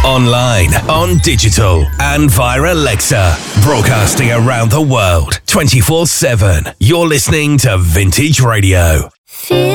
Online, on digital, and via Alexa. Broadcasting around the world, 24/7. You're listening to Vintage Radio. Feel